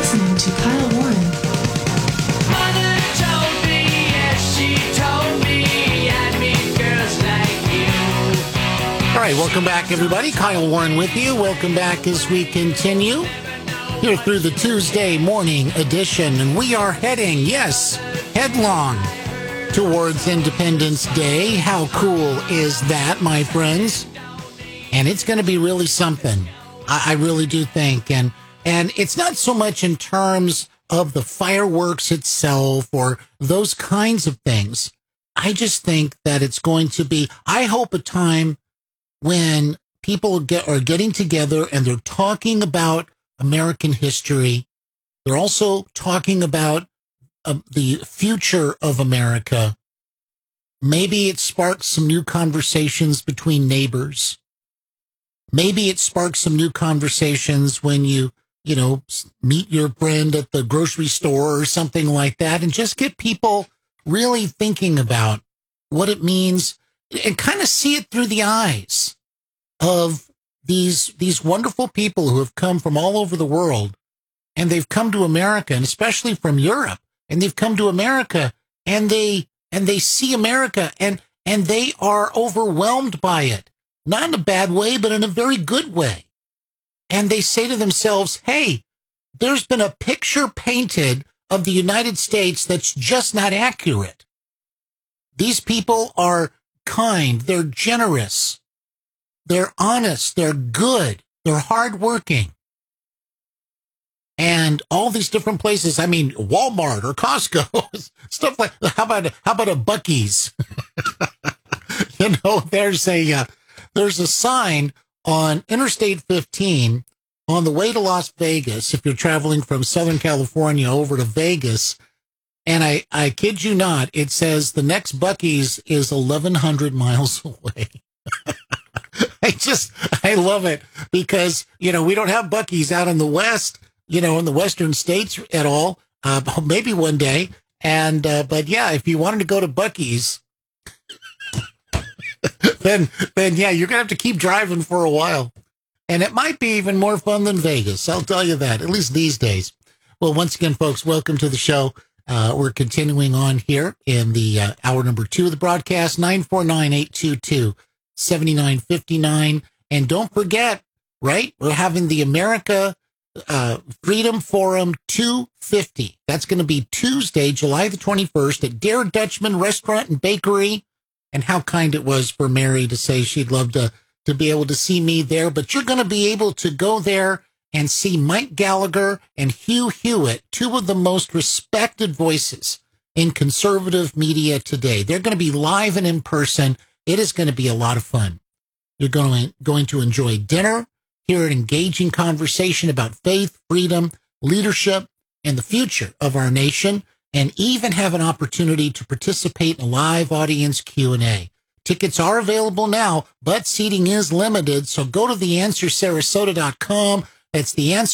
listening to Kyle Warren. Mother told me, yes, she told me, I meet girls like you. All right, welcome back, everybody. Kyle Warren with you. Welcome back as we continue here through the Tuesday morning edition. And we are heading, yes, headlong towards Independence Day. How cool is that, my friends? And it's going to be really something. I really do think. And it's not so much in terms of the fireworks itself or those kinds of things. I just think that it's going to be, I hope, a time when people are getting together and they're talking about American history. They're also talking about the future of America. Maybe it sparks some new conversations between neighbors. Maybe it sparks some new conversations when you meet your friend at the grocery store or something like that, and just get people really thinking about what it means and kind of see it through the eyes of these wonderful people who have come from all over the world, and they've come to America, and especially from Europe, and they've come to America, and they see America, and they are overwhelmed by it, not in a bad way, but in a very good way. And they say to themselves, hey, there's been a picture painted of the United States that's just not accurate. These people are kind, they're generous, they're honest, they're good, they're hardworking. And all these different places, I mean, Walmart or Costco, stuff like, how about a Buc-ee's? There's a sign on Interstate 15 on the way to Las Vegas, if you're traveling from Southern California over to Vegas, and I kid you not, it says the next Buc-ee's is 1,100 miles away. I love it because, we don't have Buc-ee's out in the West, in the Western states at all, maybe one day. And, but yeah, if you wanted to go to Buc-ee's, then yeah, you're going to have to keep driving for a while. And it might be even more fun than Vegas. I'll tell you that, at least these days. Well, once again, folks, welcome to the show. We're continuing on here in the hour number 2 of the broadcast, 949-822-7959. And don't forget, right, we're having the America Freedom Forum 250. That's going to be Tuesday, July the 21st at Dare Dutchman Restaurant and Bakery. And how kind it was for Mary to say she'd love to be able to see me there. But you're going to be able to go there and see Mike Gallagher and Hugh Hewitt, two of the most respected voices in conservative media today. They're going to be live and in person. It is going to be a lot of fun. You're going to enjoy dinner, hear an engaging conversation about faith, freedom, leadership, and the future of our nation, and even have an opportunity to participate in a live audience Q&A. Tickets are available now, but seating is limited, so go to theanswersarasota.com. That's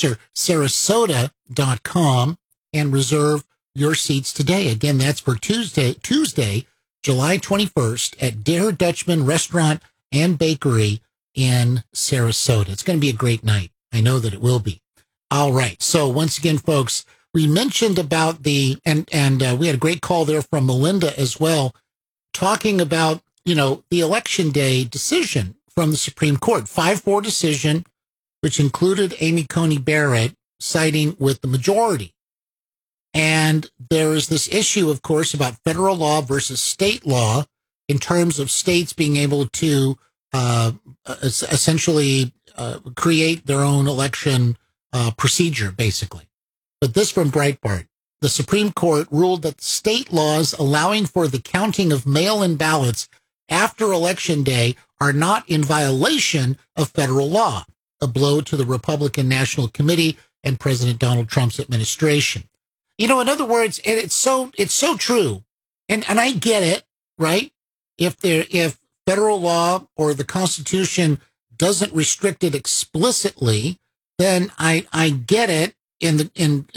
theanswersarasota.com and reserve your seats today. Again, that's for Tuesday, July 21st at Dare Dutchman Restaurant and Bakery in Sarasota. It's going to be a great night. I know that it will be. All right. So once again, folks, we mentioned about we had a great call there from Melinda as well, talking about, the election day decision from the Supreme Court, 5-4 decision, which included Amy Coney Barrett siding with the majority. And there is this issue, of course, about federal law versus state law in terms of states being able to essentially create their own election procedure, basically. But this from Breitbart. The Supreme Court ruled that state laws allowing for the counting of mail-in ballots after Election Day are not in violation of federal law, a blow to the Republican National Committee and President Donald Trump's administration. In other words, and it's so true, and I get it, right? If federal law or the Constitution doesn't restrict it explicitly, then I get it in